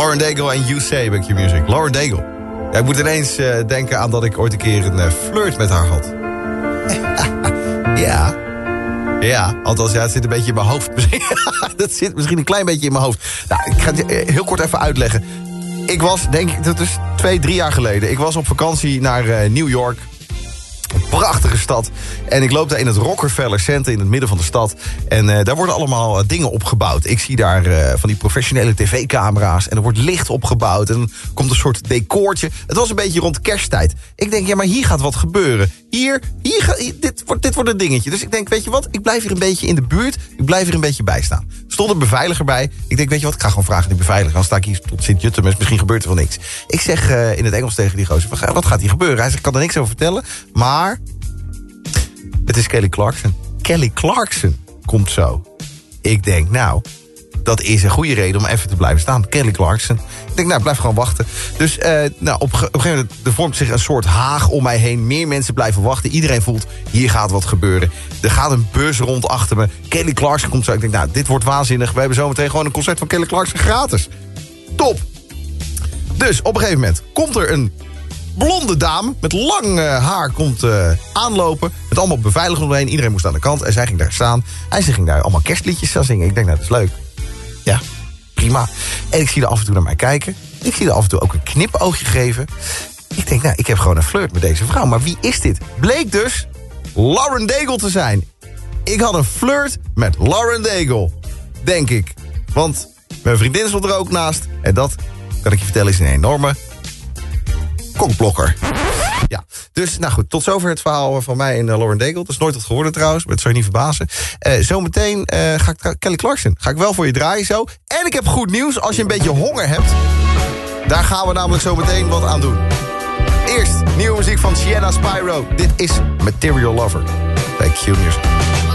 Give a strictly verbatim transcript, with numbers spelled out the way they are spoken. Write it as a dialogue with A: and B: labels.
A: Lauren Daigle en You Say Back Your Music. Lauren Daigle. Ja, ik moet ineens uh, denken aan dat ik ooit een keer een uh, flirt met haar had. ja. Ja, althans, ja, het zit een beetje in mijn hoofd. Dat zit misschien een klein beetje in mijn hoofd. Nou, ik ga het heel kort even uitleggen. Ik was, denk ik, dat is twee, drie jaar geleden. Ik was op vakantie naar uh, New York. Een prachtige stad. En ik loop daar in het Rockefeller Center in het midden van de stad. En uh, daar worden allemaal uh, dingen opgebouwd. Ik zie daar uh, van die professionele tv-camera's. En er wordt licht opgebouwd. En er komt een soort decoortje. Het was een beetje rond kersttijd. Ik denk, ja, maar hier gaat wat gebeuren. Hier, hier, ga, hier dit, wordt, dit wordt een dingetje. Dus ik denk, weet je wat? Ik blijf hier een beetje in de buurt. Ik blijf hier een beetje bij staan. Er stond een beveiliger bij. Ik denk, weet je wat? Ik ga gewoon vragen aan die beveiliger. Dan sta ik hier tot Sint-Jutemus. Misschien gebeurt er wel niks. Ik zeg uh, in het Engels tegen die gozer, wat gaat hier gebeuren? Hij zegt, ik kan er niks over vertellen. Maar het is Kelly Clarkson. Kelly Clarkson komt zo. Ik denk, nou, dat is een goede reden om even te blijven staan. Kelly Clarkson. Ik denk, nou, blijf gewoon wachten. Dus uh, nou, op, op een gegeven moment er vormt zich een soort haag om mij heen. Meer mensen blijven wachten. Iedereen voelt, hier gaat wat gebeuren. Er gaat een bus rond achter me. Kelly Clarkson komt zo. Ik denk, nou, dit wordt waanzinnig. We hebben zometeen gewoon een concert van Kelly Clarkson gratis. Top. Dus op een gegeven moment komt er een blonde dame met lang uh, haar komt uh, aanlopen. Met allemaal beveiliging omheen. Iedereen moest aan de kant. En zij ging daar staan. En ze ging daar allemaal kerstliedjes aan zingen. Ik denk, nou, dat is leuk. Ja, prima. En ik zie er af en toe naar mij kijken. Ik zie er af en toe ook een knipoogje geven. Ik denk, nou, ik heb gewoon een flirt met deze vrouw. Maar wie is dit? Bleek dus Lauren Daigle te zijn. Ik had een flirt met Lauren Daigle. Denk ik. Want mijn vriendin stond er ook naast. En dat, kan ik je vertellen, is een enorme kokblokker. Ja, dus nou goed, tot zover het verhaal van mij en uh, Lauren Daigle. Dat is nooit wat geworden trouwens, maar het zou je niet verbazen. Uh, zometeen uh, ga ik Kelly Clarkson. Ga ik wel voor je draaien zo. En ik heb goed nieuws, als je een beetje honger hebt. Daar gaan we namelijk zo meteen wat aan doen. Eerst nieuwe muziek van Sienna Spyro. Dit is Material Lover bij Q Music.